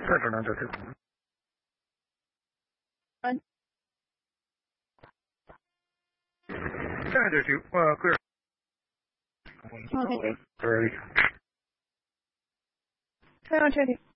这只能就是现在就是个人。 OK， 对， 非常确定。